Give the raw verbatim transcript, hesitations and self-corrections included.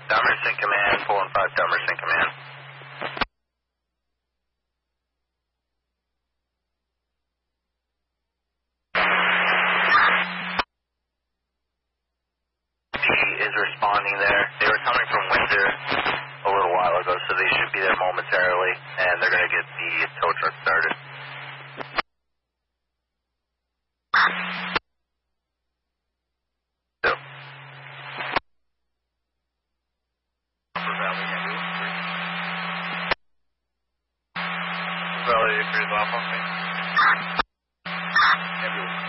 Demerson Command, four one five Demerson Command. Is responding there. They were coming from Windsor a little while ago, so they should be there momentarily, and they're going to get the tow truck started. So. Valley, agrees off on me.